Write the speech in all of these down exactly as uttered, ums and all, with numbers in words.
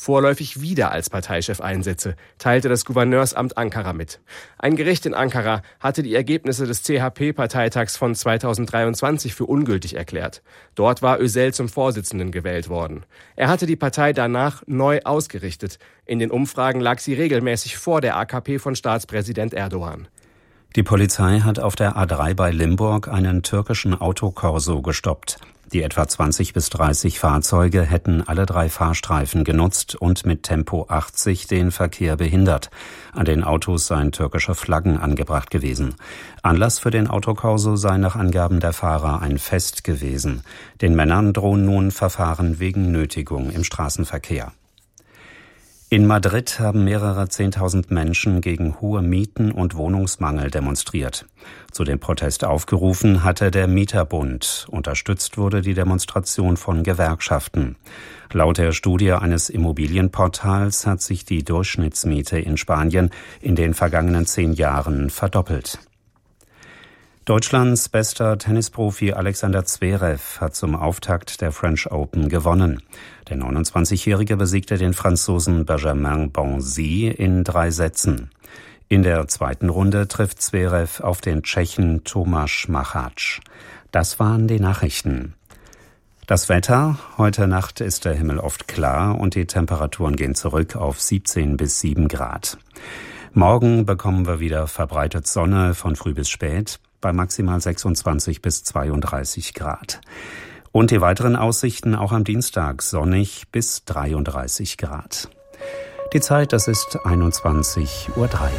vorläufig wieder als Parteichef einsetze, teilte das Gouverneursamt Ankara mit. Ein Gericht in Ankara hatte die Ergebnisse des C H P-Parteitags von zweitausenddreiundzwanzig für ungültig erklärt. Dort war Özel zum Vorsitzenden gewählt worden. Er hatte die Partei danach neu ausgerichtet. In den Umfragen lag sie regelmäßig vor der A K P von Staatspräsident Erdogan. Die Polizei hat auf der A drei bei Limburg einen türkischen Autokorso gestoppt. Die etwa zwanzig bis dreißig Fahrzeuge hätten alle drei Fahrstreifen genutzt und mit Tempo achtzig den Verkehr behindert. An den Autos seien türkische Flaggen angebracht gewesen. Anlass für den Autokorso sei nach Angaben der Fahrer ein Fest gewesen. Den Männern drohen nun Verfahren wegen Nötigung im Straßenverkehr. In Madrid haben mehrere Zehntausend Menschen gegen hohe Mieten und Wohnungsmangel demonstriert. Zu dem Protest aufgerufen hatte der Mieterbund. Unterstützt wurde die Demonstration von Gewerkschaften. Laut der Studie eines Immobilienportals hat sich die Durchschnittsmiete in Spanien in den vergangenen zehn Jahren verdoppelt. Deutschlands bester Tennisprofi Alexander Zverev hat zum Auftakt der French Open gewonnen. Der neunundzwanzigjährige besiegte den Franzosen Benjamin Bonzi in drei Sätzen. In der zweiten Runde trifft Zverev auf den Tschechen Tomáš Macháč. Das waren die Nachrichten. Das Wetter: Heute Nacht ist der Himmel oft klar und die Temperaturen gehen zurück auf siebzehn bis sieben Grad. Morgen bekommen wir wieder verbreitet Sonne von früh bis spät, bei maximal sechsundzwanzig bis zweiunddreißig Grad. Und die weiteren Aussichten auch am Dienstag sonnig bis dreiunddreißig Grad. Die Zeit, das ist einundzwanzig Uhr drei.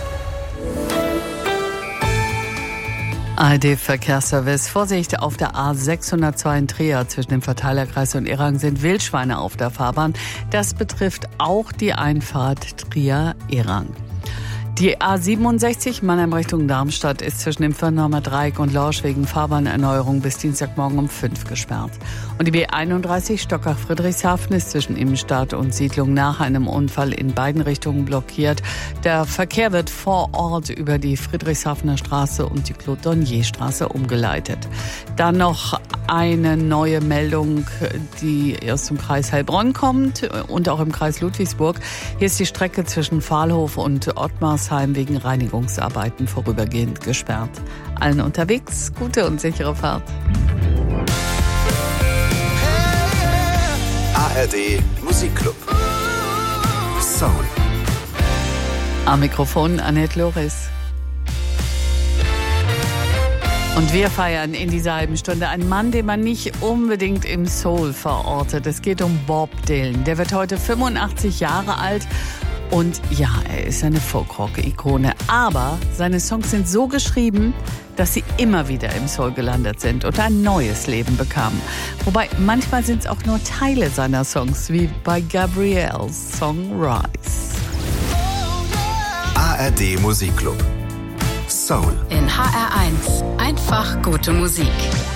A R D-Verkehrsservice. Vorsicht, auf der A sechshundertzwei in Trier zwischen dem Verteilerkreis und Erang sind Wildschweine auf der Fahrbahn. Das betrifft auch die Einfahrt Trier-Erang. Die A siebenundsechzig Mannheim Richtung Darmstadt ist zwischen dem Firnheimer Dreieck und Lorsch wegen Fahrbahnerneuerung bis Dienstagmorgen um fünf gesperrt. Und die B einunddreißig Stockach-Friedrichshafen ist zwischen Innenstadt und Siedlung nach einem Unfall in beiden Richtungen blockiert. Der Verkehr wird vor Ort über die Friedrichshafener Straße und die Claude-Dornier-Straße umgeleitet. Dann noch eine neue Meldung, die aus dem Kreis Heilbronn kommt und auch im Kreis Ludwigsburg. Hier ist die Strecke zwischen Pfahlhof und Ottmarsheim wegen Reinigungsarbeiten vorübergehend gesperrt. Allen unterwegs gute und sichere Fahrt. A R D Musikclub. Soul. Am Mikrofon Annette Loris. Und wir feiern in dieser halben Stunde einen Mann, den man nicht unbedingt im Soul verortet. Es geht um Bob Dylan. Der wird heute fünfundachtzig Jahre alt. Und ja, er ist eine Folkrock-Ikone. Aber seine Songs sind so geschrieben, dass sie immer wieder im Soul gelandet sind und ein neues Leben bekamen. Wobei manchmal sind es auch nur Teile seiner Songs, wie bei Gabriels Song Rise. A R D Musikclub. Soul. In H R eins. Einfach gute Musik.